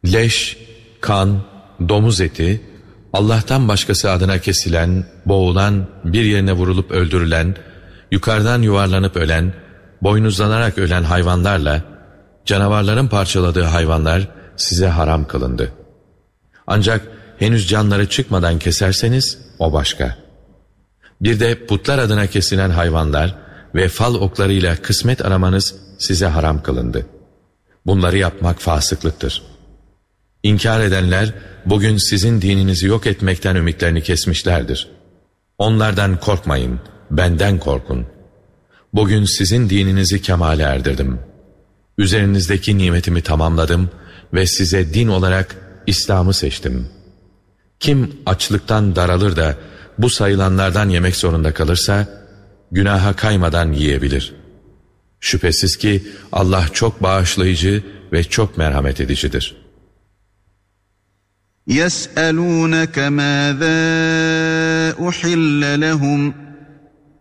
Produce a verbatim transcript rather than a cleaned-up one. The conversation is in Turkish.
Leş, kan, domuz eti, Allah'tan başkası adına kesilen, boğulan, bir yerine vurulup öldürülen, yukarıdan yuvarlanıp ölen, boynuzlanarak ölen hayvanlarla, canavarların parçaladığı hayvanlar size haram kılındı. Ancak henüz canları çıkmadan keserseniz o başka. Bir de putlar adına kesilen hayvanlar ve fal oklarıyla kısmet aramanız size haram kılındı. Bunları yapmak fasıklıktır. İnkar edenler bugün sizin dininizi yok etmekten ümitlerini kesmişlerdir. Onlardan korkmayın, benden korkun. Bugün sizin dininizi kemale erdirdim. Üzerinizdeki nimetimi tamamladım ve size din olarak İslam'ı seçtim. Kim açlıktan daralır da bu sayılanlardan yemek zorunda kalırsa, günaha kaymadan yiyebilir. Şüphesiz ki Allah çok bağışlayıcı ve çok merhamet edicidir. يَسْأَلُونَكَ مَاذَا أُحِلَّ لَهُمْ